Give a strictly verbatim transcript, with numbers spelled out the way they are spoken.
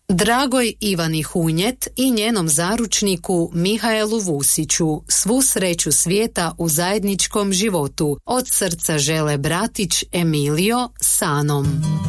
Dragoj Ivani Hunjet i njenom zaručniku Mihaelu Vusiću svu sreću svijeta u zajedničkom životu. Od srca žele bratić Emilio s Anom.